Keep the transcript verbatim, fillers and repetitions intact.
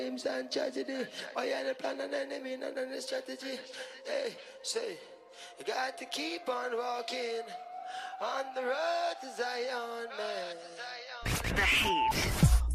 Games and tragedy. Oh, yeah, the plan and enemy, none of the strategy. Hey, say, you got to keep on walking on the road to Zion.